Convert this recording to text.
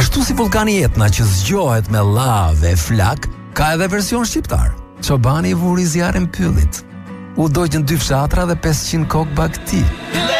Ashtu si vulkani Etna që zgjohet me lavë e flak, ka edhe version shqiptar. Çobani vuri zjarrin pyllit. U doqën 2 fshatra dhe 500 kokë bagti.